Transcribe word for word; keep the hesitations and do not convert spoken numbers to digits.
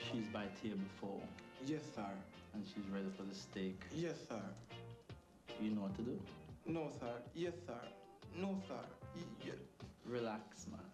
She's by table four. Yes, sir. And she's ready for the steak. Yes, sir. You know what to do? No, sir. Yes, sir. No, sir. Y- yeah. Relax, man.